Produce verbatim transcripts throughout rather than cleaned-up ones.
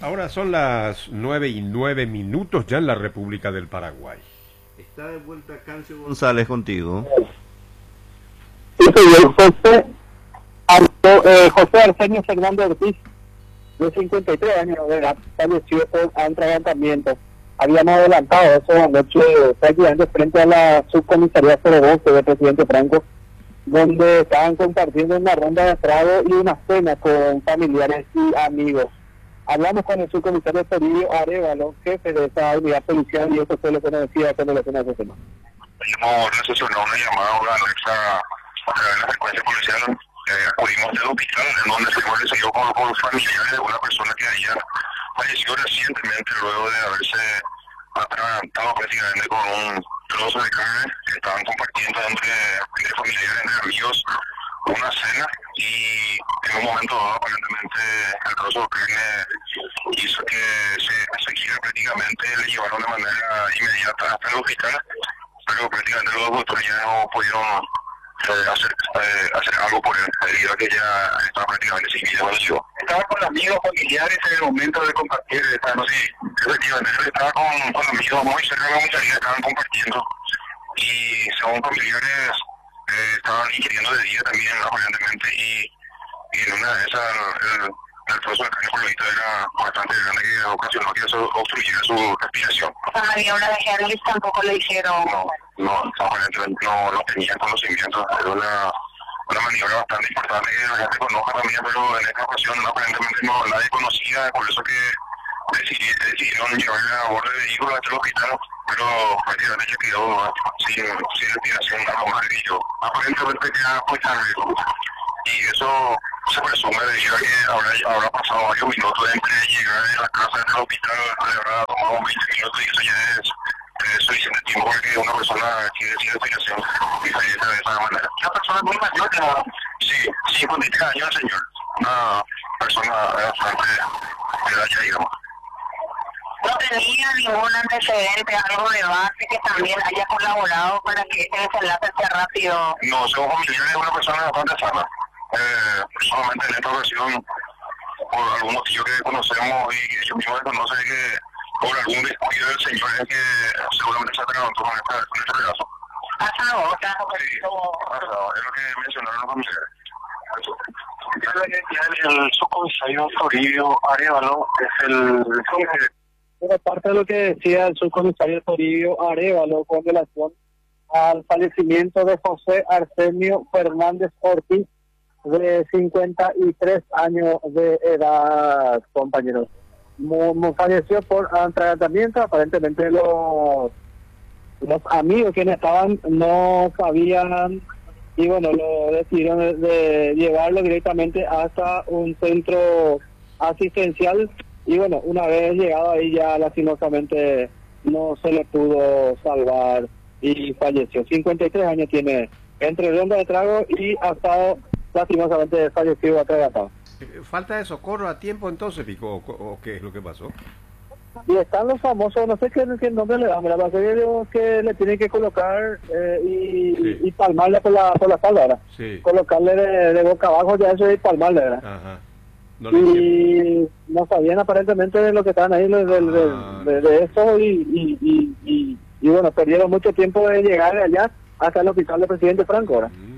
Ahora son las nueve y nueve minutos ya en la República del Paraguay. Está de vuelta Cancio González contigo. Sí, soy yo, José, Arto, eh, José Arsenio Fernando Ortiz, de cincuenta y tres años de edad, falleció por atragantamiento. Habíamos adelantado eso anoche prácticamente frente a la subcomisaría cero doce del presidente Franco, donde estaban compartiendo una ronda de trago y una cena con familiares y amigos. Hablamos con el subcomisario Toribio Arevalo, jefe de esa unidad policial, y eso fue lo que nos decía cuando le hacen ese tema. Hemos recepcionado una llamada anexa a través de la frecuencia policial. Eh, acudimos del hospital en donde se fue recibido con, con familiares de una persona que había fallecido recientemente luego de haberse atragantado prácticamente con un trozo de carne que estaban compartiendo entre, entre familiares, entre amigos, una cena, y en un momento dado aparentemente el trozo de carne hizo que se seguiera prácticamente, le llevaron de manera inmediata hasta el hospital, pero prácticamente los doctores ya no pudieron eh, hacer, eh, hacer algo por él, debido a que ya estaba prácticamente sin vida cuando llegó. Estaba con amigos familiares en el momento de compartir esta noche. Sí, efectivamente, él estaba con, con amigos muy cerca de la comisaría, estaban compartiendo, y según familiares eh, estaban ingiriendo de día también aparentemente, y, y en una de esas el, el trozo de carne por lo visto era bastante grande, que ocasionó que eso obstruyera su respiración. ¿La maniobra de Herlis tampoco le hicieron? No, no, aparentemente no, no tenían conocimiento. Era una, una maniobra bastante importante que la gente conozca también, pero en esta ocasión aparentemente no, nadie conocía, por eso que decidí, decidieron llevar a bordo de vehículo hasta el hospital, pero prácticamente ya quedó sin, sin respiración, algo más que yo. Aparentemente queda muy tarde, y eso se presume debido a que habrá, habrá pasado varios minutos entre llegar de la casa hasta el hospital, le habrá tomado veinte minutos, y eso ya es eh, suficiente tiempo para que una persona quede sin respiración y fallezca de esa manera. Una persona muy mayor, sí, cincuenta y tres años, señor. Una persona bastante de edad ya, digamos. ¿No tenía ningún antecedente, algo de base que también haya colaborado para que este desenlace sea rápido? No, según familiares es una persona bastante sana. Eh, solamente en esta ocasión, por algún motivo que conocemos y que ellos mismos conocen, que por algún descuido del señor es que seguramente se atragantó con esta, con este regazo. ¿Pasado? Sí, pasado, es lo que mencionaron los familiares. El subcomisario Toribio Arevalo es el... Pero parte de lo que decía el subcomisario Toribio Arevalo con relación al fallecimiento de José Arsenio Fernández Ortiz, de cincuenta y tres años de edad, compañeros. Mo, falleció por atragantamiento. Aparentemente los, los amigos quienes estaban no sabían, y bueno, lo decidieron de, de llevarlo directamente hasta un centro asistencial, y bueno, una vez llegado ahí ya lastimosamente no se le pudo salvar y falleció. cincuenta y tres años tiene, entre ronda de trago y ha estado lastimosamente fallecido atragantado. ¿Falta de socorro a tiempo entonces, Pico, o, o qué es lo que pasó? Y están los famosos, no sé qué, qué nombre le dan, la verdad que le tienen que colocar eh, y, sí. y palmarle por la, por la espalda, ¿verdad? Sí. Colocarle de, de boca abajo, ya eso es palmarle, ¿verdad? Ajá. No y no sabían aparentemente de lo que estaban ahí, de, de, ah, de, de, de eso, y, y, y, y, y bueno, perdieron mucho tiempo de llegar de allá hasta el hospital del presidente Franco, ¿verdad? Mm.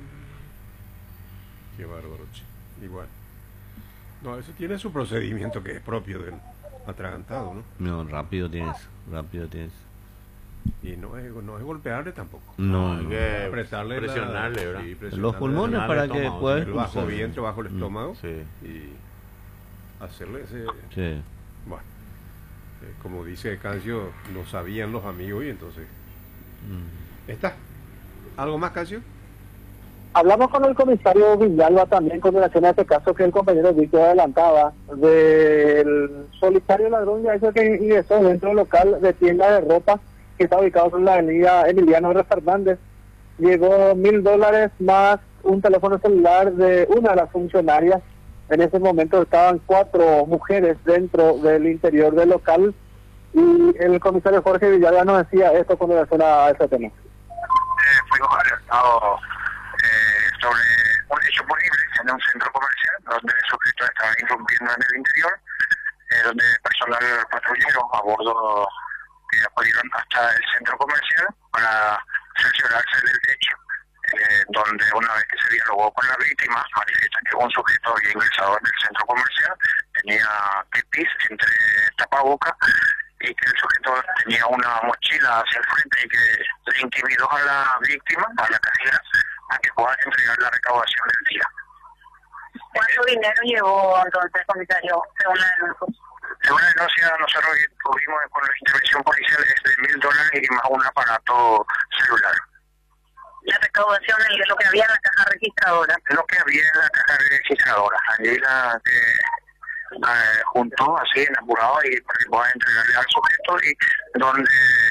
Qué bárbaro, igual. No, eso tiene su procedimiento que es propio del atragantado, ¿no? No, rápido tienes, rápido tienes. Y no es, no es golpearle tampoco. No, hay no. que apretarle, presionarle, la, ¿verdad? Sí, presionarle los pulmones para que pueda el bajo vientre, bajo el estómago, mm, sí. y hacerle ese... Sí. Bueno, eh, como dice Cancio, no sabían los amigos y entonces... Mm. ¿Está? ¿Algo más, Cancio? Hablamos con el comisario Villalba también con relación a este caso que el compañero Víctor adelantaba, del solitario ladrón ya eso que ingresó dentro del local de tienda de ropa que está ubicado en la avenida Emiliano R. Fernández. Llegó mil dólares más un teléfono celular de una de las funcionarias. En ese momento estaban cuatro mujeres dentro del interior del local, y el comisario Jorge Villalba nos decía esto con relación a ese tema. Eh, fuimos alertados Eh, sobre un hecho posible en un centro comercial donde el sujeto estaba irrumpiendo en el interior. eh, donde personal patrullero a bordo que acudieron hasta el centro comercial para cerciorarse del hecho, eh, donde una vez que se dialogó con la víctima, manifiesta que un sujeto había ingresado en el centro comercial, tenía pipis entre tapabocas y que el sujeto tenía una mochila hacia el frente y que le intimidó a la víctima, a la cajera, a que pueda entregar la recaudación del día. ¿Cuánto dinero llevó entonces, comisario, según la denuncia? Según la denuncia, nosotros tuvimos con la intervención policial es de mil dólares y más un aparato celular. La recaudación de lo que había en la caja registradora. Lo que había en la caja registradora. Allí la eh, eh, juntó así en apurado y para que pueda entregarle al sujeto y donde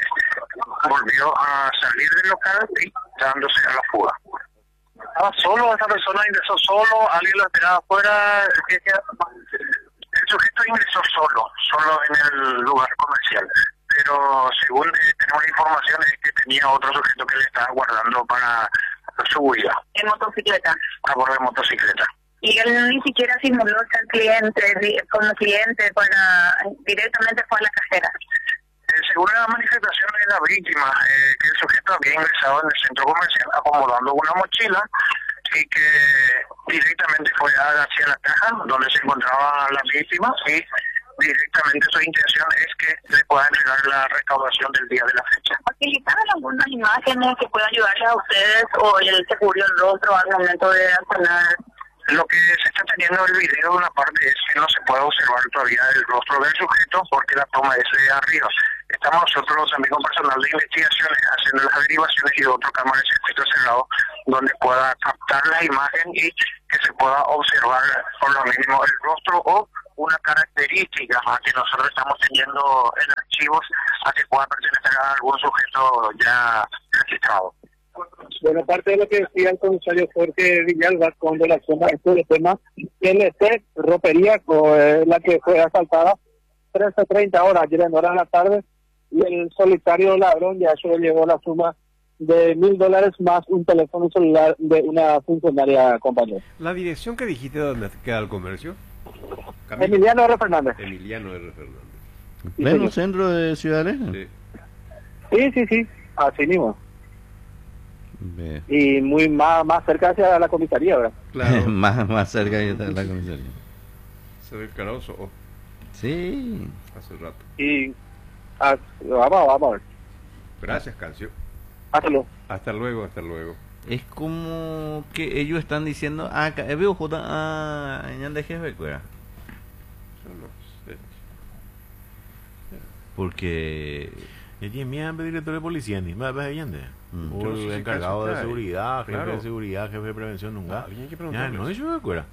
volvió a salir del local y dándose a la fuga. ¿Estaba solo esa persona? ¿Ingresó solo? ¿Alguien lo esperaba afuera? El sujeto ingresó solo, solo en el lugar comercial. Pero según eh, tenemos la información es que tenía otro sujeto que le estaba guardando para su huida. ¿En motocicleta? A bordo de motocicleta. Y él ni siquiera simuló ser cliente, como cliente, para directamente fue a la cajera. Eh, según la manifestación de la víctima, eh, que el sujeto había ingresado en el centro comercial acomodando una mochila y que directamente fue hacia la caja donde se encontraba la víctima y directamente su intención es que le pueda entregar la recaudación del día de la fecha. ¿Facilitaron algunas imágenes que puedan ayudarles a ustedes o él se cubrió el rostro al momento de accionar? Lo que se está teniendo en el video de una parte es que no se puede observar todavía el rostro del sujeto porque la toma es de arriba. Estamos nosotros también con personal de investigaciones haciendo las averiguaciones y de otro cámara de circuito cerrado donde pueda captar la imagen y que se pueda observar por lo mínimo el rostro o una característica a que nosotros estamos teniendo en archivos a que pueda pertenecer a algún sujeto ya registrado. Bueno, parte de lo que decía el comisario Jorge Villalba con relación a este tema, L T Ropería, eh, la que fue asaltada, trece treinta horas, ayer en horas de la tarde, y el solitario ladrón ya se llevó la suma de mil dólares más un teléfono celular de una funcionaria compañera. ¿La dirección que dijiste donde queda el comercio? Camilo. Emiliano R. Fernández. Emiliano R. Fernández. ¿Pleno centro de Ciudad del Sí. Sí, sí, sí, así mismo. Ve. Y muy más, más cerca hacia la comisaría, ¿verdad? Claro. más, más cerca de la comisaría. Se ve el caraoso oh, Sí. hace rato. Y ah, vamos, vamos a ver. Gracias, Cancio. Hazlo. Hasta luego, hasta luego. Es como que ellos están diciendo, ah, acá, eh, veo J, ah, en de jefe, cuera. Yo no sé. Porque Y tiene miedo de director de policía, ni más de Allende. Mm. O Yo no sé el si encargado caso de trae. seguridad, jefe Claro. de seguridad, jefe de prevención, nunca. Alguien hay que Ya, preguntarles. no, yo me acuerdo.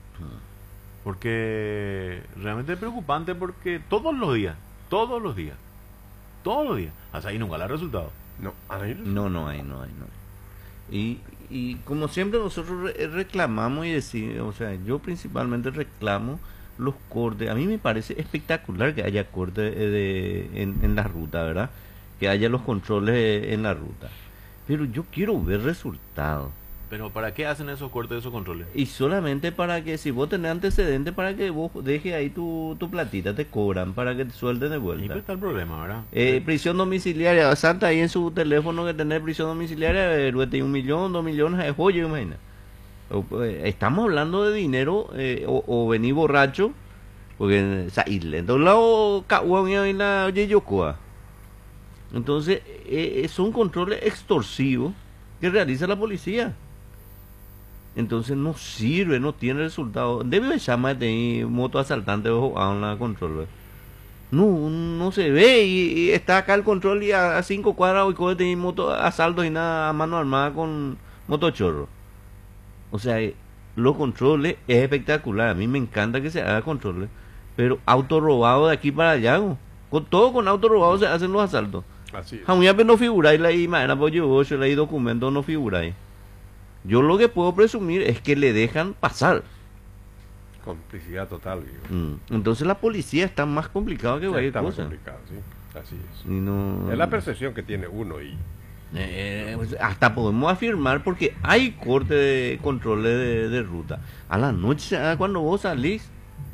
Porque realmente es preocupante porque todos los días, todos los días, todos los días, hasta ahí nunca le ha resultado. No, ahí no, no hay, no hay, no hay. Y, y como siempre nosotros re- reclamamos y decimos, o sea, yo principalmente reclamo los cortes. A mí me parece espectacular que haya cortes eh, de, en, en la ruta, ¿verdad? Que haya los controles eh, en la ruta. Pero yo quiero ver resultados. Pero ¿para qué hacen esos cortes, esos controles? Y solamente para que, si vos tenés antecedentes, para que vos dejes ahí tu, tu platita, te cobran para que te suelten de Ahí vuelta. pues está el problema, ¿verdad? Eh, prisión domiciliaria, salta ahí en su teléfono que tenés prisión domiciliaria, eh, luete, un millón, dos millones, es joya, imagina. O, eh, Estamos hablando de dinero, eh, o, o venir borracho, porque, o sea, y en todos lados, caguán y la yeyocoa. Entonces, eh, son controles extorsivos que realiza la policía. Entonces no sirve, no tiene resultado. Debe llamar de moto asaltante o a una control. No, no se ve y, y está acá el control y a, a cinco cuadras hoy coge de moto asaltos y nada a mano armada con motochorro. O sea, eh, los controles es espectacular. A mí me encanta que se haga controles, pero auto robado de aquí para allá, ¿no? Con todo con auto robado se hacen los asaltos. Así es. Aún ya no figuráis la imagen, pues yo yo leí documentos, no figuráis. Yo lo que puedo presumir es que le dejan pasar. Complicidad total, digo. Mm. Entonces la policía está más complicada que Sí, cualquier está más cosa. complicado, sí. Así es. Y no... Es la percepción que tiene uno y Eh, pues, hasta podemos afirmar porque hay corte de controles de, de ruta. A la noche, ah, cuando vos salís,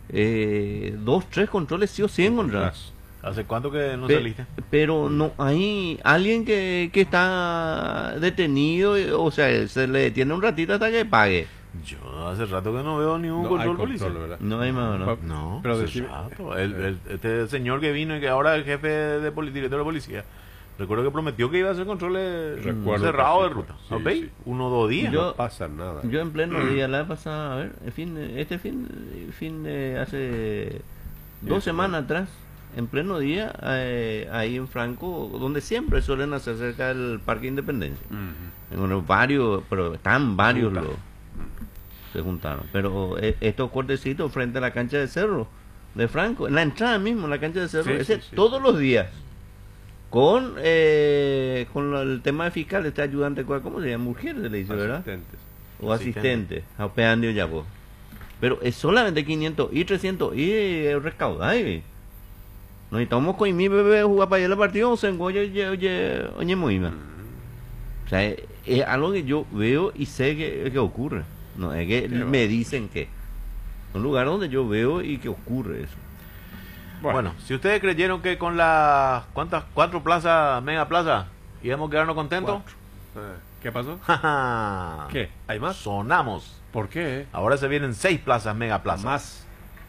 eh, dos, tres controles sí o sí encontrás. ¿Hace cuánto que no Pe- saliste? Pero no hay alguien que, que está detenido, eh, o sea, se le detiene un ratito hasta que pague. Yo hace rato que no veo ningún No hay control control, policial. ¿verdad? No hay más, ¿no? No, Pero hace decime- rato. El, el- este señor que vino y que ahora es jefe de poli- director de policía, recuerdo que prometió que iba a hacer controles Recuerdo cerrados que de sí, ruta. sí, ¿Ok? sí. Uno o dos días. Yo- No pasa nada. Yo en pleno día, la vez pasada, a ver, el fin, este fin, fin de hace dos Eso, semanas atrás, en pleno día, eh, ahí en Franco, donde siempre suelen hacer cerca del Parque Independencia. Ujú. Bueno, varios, pero están varios Junta. los se juntaron. Pero eh, estos cortecitos frente a la cancha de Cerro de Franco, en la entrada mismo, en la cancha de Cerro, Sí, ese sí, sí, todos sí. los días. Con eh, con lo- el tema de fiscal, este ayudante, ¿cómo se llama? Mujer se le dice, ¿verdad? Asistentes. O Asistente. asistente, apeando ya vos. Pero es solamente quinientos y trescientos y eh, recaudar. eh. Nos estamos con mi bebé jugar para allá el partido, se engoye, oye, oye, oye, muy mal. O sea, es, es algo que yo veo y sé que, que ocurre. No es que Qué me va. dicen que. Un lugar donde yo veo y que ocurre eso. Bueno, si ustedes creyeron que con las ¿cuántas? Cuatro plazas, mega plazas, íbamos a quedarnos contentos. Eh, ¿Qué pasó? ¿Qué? ¿Qué? ¿Hay más? Sonamos. ¿Por qué? Ahora se vienen seis plazas, mega plazas. Más.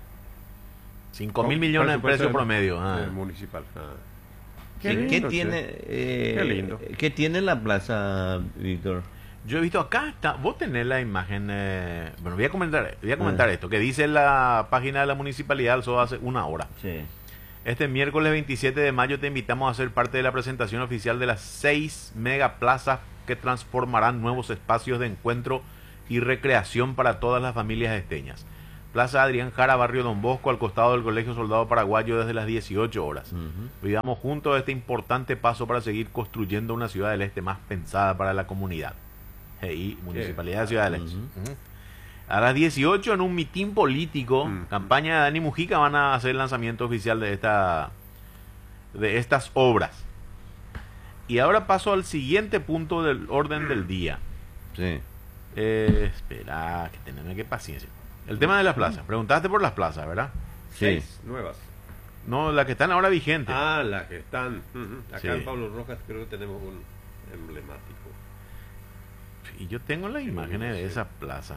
Cinco mil Con millones en presupuesto precio promedio. ah. eh, municipal. Ah. ¿Qué, Qué qué lindo, tiene, che. eh, Qué lindo. ¿Qué tiene la plaza, Víctor? Yo he visto acá, está, vos tenés la imagen, eh, bueno, voy a comentar, voy a comentar Ah. esto, que dice la página de la municipalidad, eso hace una hora. Sí. Este miércoles veintisiete de mayo te invitamos a ser parte de la presentación oficial de las seis megaplazas que transformarán nuevos espacios de encuentro y recreación para todas las familias esteñas. Plaza Adrián Jara, barrio Don Bosco, al costado del Colegio Soldado Paraguayo desde las dieciocho horas. Ujú. Vivamos juntos este importante paso para seguir construyendo una ciudad del Este más pensada para la comunidad. Y Municipalidad de Ciudad del Este. Ujú. Ujú. A las dieciocho en un mitin político, Mm. campaña de Dani Mujica, van a hacer el lanzamiento oficial de esta de estas obras. Y ahora paso al siguiente punto del orden del día. Sí. Eh, espera, que teneme que paciencia. El tema de las plazas. Preguntaste por las plazas, ¿verdad? Sí. Seis nuevas. No, las que están ahora vigentes. Ah, las que están. Ujú. Acá Sí. en Pablo Rojas creo que tenemos un emblemático. Y yo tengo las imágenes de esa plaza.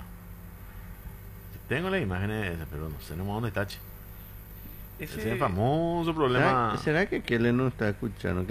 Tengo las imágenes de esa, pero no sé nomás dónde está. che. Ese es el famoso problema. ¿Será, será que Kele no está escuchando?